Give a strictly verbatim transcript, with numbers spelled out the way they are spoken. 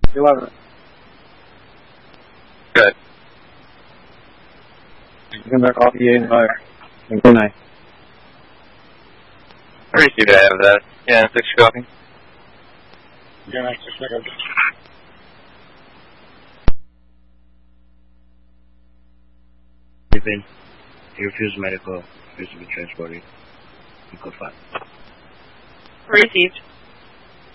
eleven. Good. Come back off the eight and five. And good night. I received I have that. Yeah, six copy. Good night, six seconds. Sleeping. He refused medical. Refused to be transported. Eco five. Received.